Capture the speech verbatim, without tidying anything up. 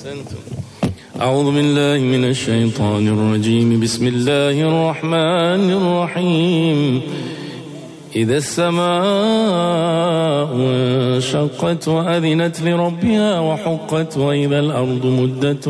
أعوذ بالله من الشيطان الرجيم. بسم الله الرحمن الرحيم. إذا السماء انشقت وأذنت لربها وحقت وإذا الأرض مدت